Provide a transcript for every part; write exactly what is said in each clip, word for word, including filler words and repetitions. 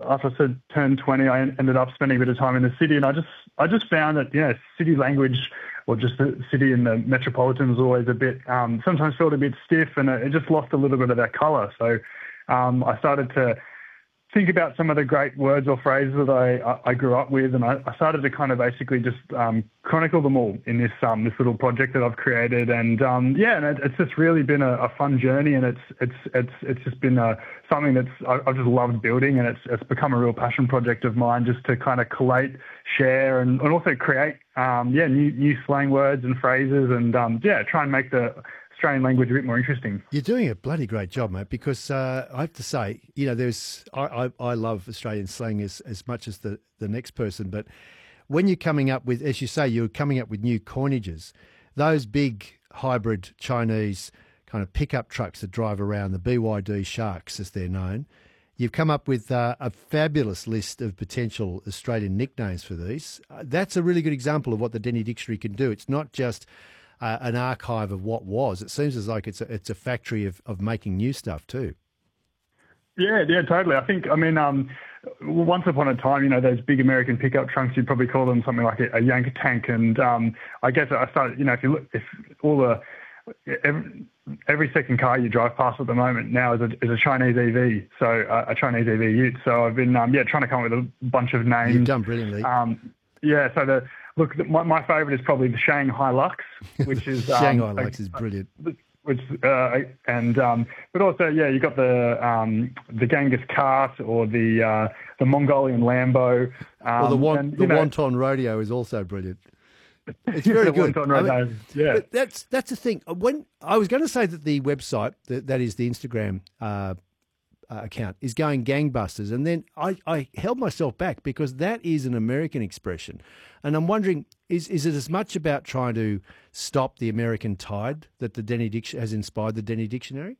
after I said turned twenty, I ended up spending a bit of time in the city, and I just I just found that yeah, city language or just the city in the metropolitan was always a bit um, sometimes felt a bit stiff, and it, it just lost a little bit of that colour. So um, I started to think about some of the great words or phrases that I, I grew up with, and I, I started to kind of basically just um, chronicle them all in this um, this little project that I've created. And um, yeah, and it, it's just really been a, a fun journey, and it's it's it's it's just been uh, something that's I, I've just loved building, and it's it's become a real passion project of mine, just to kind of collate, share, and, and also create um, yeah new new slang words and phrases, and um, yeah try and make the Australian language a bit more interesting. You're doing a bloody great job, mate, because uh, I have to say, you know, there's I, I, I love Australian slang as, as much as the, the next person, but when you're coming up with, as you say, you're coming up with new coinages, those big hybrid Chinese kind of pickup trucks that drive around, the B Y D Sharks as they're known, you've come up with uh, a fabulous list of potential Australian nicknames for these. Uh, that's a really good example of what the Denny Dictionary can do. It's not just Uh, an archive of what was. It seems as like it's a, it's a factory of, of making new stuff too. Yeah, yeah, totally. I think, I mean, um, once upon a time, you know, those big American pickup trunks, you'd probably call them something like a, a Yank tank. And um, I guess I started, you know, if you look, if all the, every, every second car you drive past at the moment now is a, is a Chinese E V, so uh, a Chinese E V ute. So I've been, um, yeah, trying to come up with a bunch of names. You've done brilliantly. Um, yeah, so the, Look, my, my favourite is probably the Shanghai Lux, which is um, Shanghai Lux is brilliant. Which uh, and um, but also yeah, you got the um, the Genghis Cart or the uh, the Mongolian Lambo. Um, or the one, and, the know, Wonton Rodeo is also brilliant. It's very the good. Wonton Rodeo, I mean, yeah, but that's that's the thing. When I was going to say that the website that, that is the Instagram Uh, Uh, account is going gangbusters, and then I, I held myself back because that is an American expression, and I'm wondering is is it as much about trying to stop the American tide that the Denny Dic- has inspired the Denny Dictionary?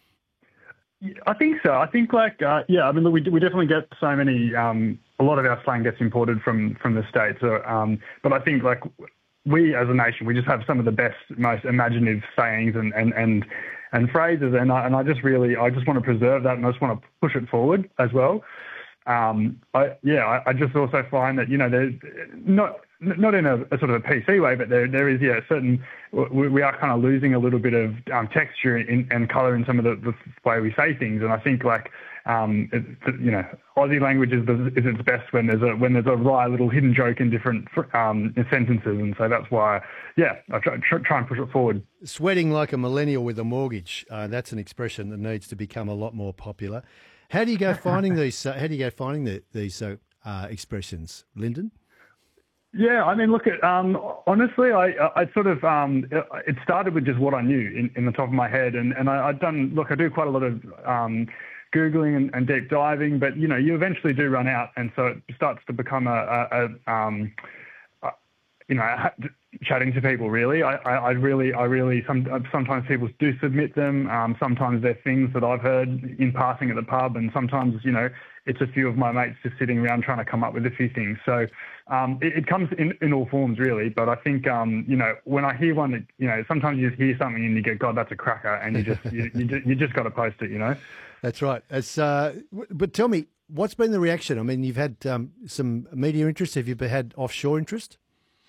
I think so. I think like uh, yeah. I mean, we we definitely get so many. Um, a lot of our slang gets imported from from the States, so, um, but I think like we as a nation, we just have some of the best, most imaginative sayings and and and. and phrases, and I, and I just really, I just want to preserve that, and I just want to push it forward as well. Um, I, yeah, I, I just also find that, you know, there's not, not in a, a sort of a P C way, but there, there is, yeah, certain, we, we are kind of losing a little bit of um, texture in, and colour in some of the, the way we say things. And I think like, um, it, you know, Aussie language is, the, is its best when there's a, when there's a wry little hidden joke in different um, in sentences. And so that's why, yeah, I try, try and push it forward. Sweating like a millennial with a mortgage. Uh, that's an expression that needs to become a lot more popular. How do you go finding these? Uh, how do you go finding the, these uh, uh, expressions, Lyndon? Yeah, I mean, look, at um, honestly, I, I sort of um, it started with just what I knew in, in the top of my head, and and I, I've done look, I do quite a lot of um, googling and, and deep diving, but you know, you eventually do run out, and so it starts to become a, a, a um, a, you know, chatting to people. Really, I, I, I really, I really, some, sometimes people do submit them. Um, sometimes they're things that I've heard in passing at the pub, and sometimes, you know, it's a few of my mates just sitting around trying to come up with a few things. So um, it, it comes in, in all forms, really. But I think, um, you know, when I hear one that, you know, sometimes you just hear something and you go, God, that's a cracker, and you just, you, you just, you just got to post it, you know. That's right. It's, uh, but tell me, what's been the reaction? I mean, you've had um, some media interest. Have you had offshore interest?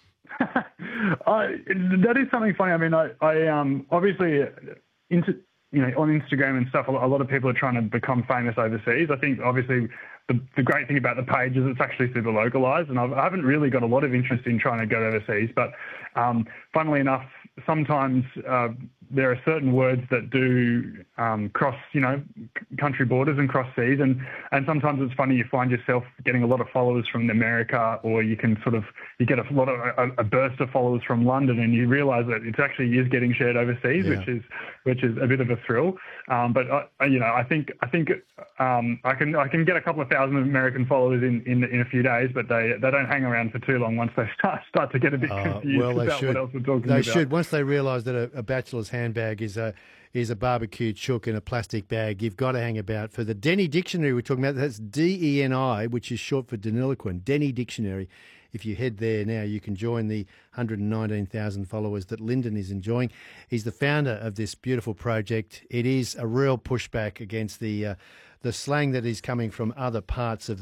I, that is something funny. I mean, I, I um, obviously, into, you know, on Instagram and stuff, a lot of people are trying to become famous overseas. I think, obviously, the, the great thing about the page is it's actually super localized, and I've, I haven't really got a lot of interest in trying to go overseas. But um, funnily enough, sometimes uh, there are certain words that do um, cross, you know, country borders and cross seas, and, and sometimes it's funny, you find yourself getting a lot of followers from America, or you can sort of, you get a lot of, a, a burst of followers from London, and you realise that it actually is getting shared overseas, yeah. which is which is a bit of a thrill. Um, but I, you know, I think I think um, I can I can get a couple of thousand American followers in, in in a few days, but they they don't hang around for too long once they start start to get a bit uh, confused well, about should. what else we're talking they about. They should. Once they realise that a, a bachelor's handbag is a is a barbecued chook in a plastic bag, you've got to hang about. For the Denny Dictionary we're talking about, that's D E N I, which is short for Deniliquin, Denny Dictionary. If you head there now, you can join the one hundred nineteen thousand followers that Lyndon is enjoying. He's the founder of this beautiful project. It is a real pushback against the uh, the slang that is coming from other parts of the